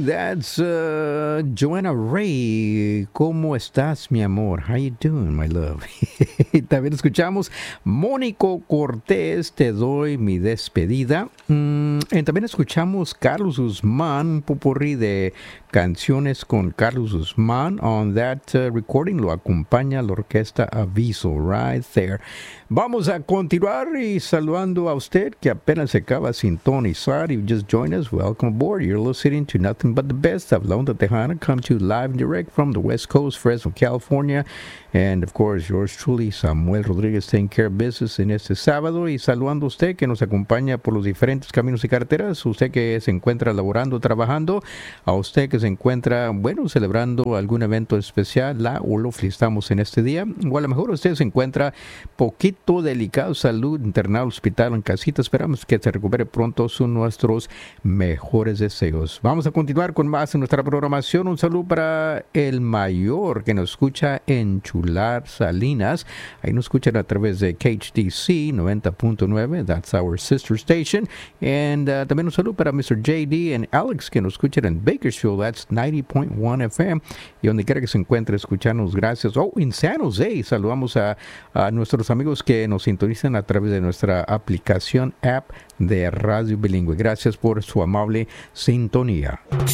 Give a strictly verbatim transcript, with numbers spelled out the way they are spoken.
that's uh, Joanna Ray. ¿Cómo estás, mi amor? How you doing, my love? También escuchamos Mónico Cortés, Te doy mi despedida. Mm, y también escuchamos Carlos Guzmán, un popurrí de canciones con Carlos Guzmán. On that uh, recording lo acompaña la orquesta Aviso, right there. Vamos a continuar y saludando a usted que apenas se acaba de sintonizar. You just joined us. Welcome aboard. You're listening to Nothing But the Best of La Onda Tejana, come to you live and direct from the West Coast, Fresno, California. And of course, yours truly, Samuel Rodríguez, taking care of business en este sábado. Y saludando a usted que nos acompaña por los diferentes caminos y carreteras. Usted que se encuentra laborando, trabajando. A usted que se encuentra, bueno, celebrando algún evento especial. La o lo felicitamos en este día. O a lo mejor usted se encuentra poquito delicado, salud, internado, hospital, en casita. Esperamos que se recupere pronto. Son nuestros mejores deseos. Vamos a continuar con más en nuestra programación. Un saludo para el mayor que nos escucha en Chular Salinas. Ahí nos escuchan a través de K H D C noventa punto nueve. That's our sister station. And uh, también un saludo para mister J D and Alex que nos escuchan en Bakersfield. That's ninety point one F M. Y donde quiera que se encuentre, escucharnos. Gracias. Oh, en San Jose. Saludamos a, a nuestros amigos que nos sintonizan a través de nuestra aplicación app de Radio Bilingüe. Gracias por su amable sintonía.